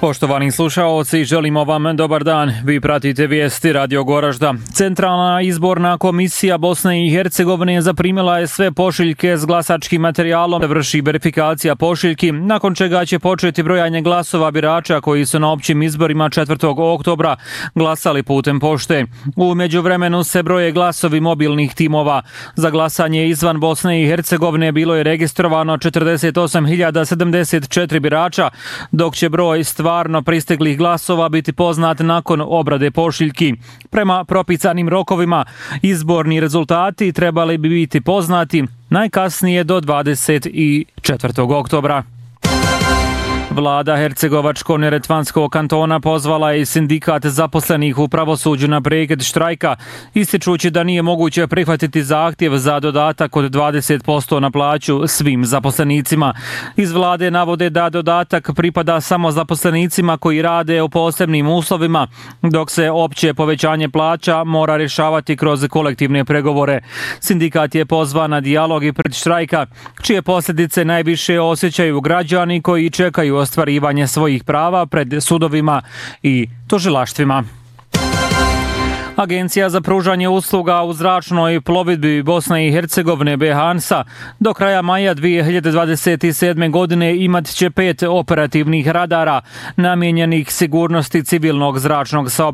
Poštovani slušaoci, želimo vam dobar dan. Vi pratite vijesti Radio Goražda. Centralna izborna komisija Bosne i Hercegovine zaprimila je sve pošiljke s glasačkim materijalom. Vrši verifikacija pošiljki, nakon čega će početi brojanje glasova birača koji su na općim izborima 4. oktobra glasali putem pošte. U međuvremenu se broje glasovi mobilnih timova. Za glasanje izvan Bosne i Hercegovine bilo je registrovano 48.074 birača, dok će broj stvarno pristiglih glasova biti poznat nakon obrade pošiljki. Prema propisanim rokovima, izborni rezultati trebali bi biti poznati najkasnije do 24. oktobra. Vlada Hercegovačko-neretvanskog kantona pozvala je sindikat zaposlenih u pravosuđu na prekid štrajka, ističući da nije moguće prihvatiti zahtjev za dodatak od 20% na plaću svim zaposlenicima. Iz vlade navode da dodatak pripada samo zaposlenicima koji rade u posebnim uslovima, dok se opće povećanje plaća mora rješavati kroz kolektivne pregovore. Sindikat je pozvan na dijalog i pred štrajka, čije posljedice najviše osjećaju građani koji čekaju ostvarivanje svojih prava pred sudovima i tužilaštvima. Agencija za pružanje usluga u zračnoj plovidbi Bosne i Hercegovine BHANSA do kraja maja 2027. godine imat će 5 operativnih radara namijenjenih sigurnosti civilnog zračnog saobraćaja.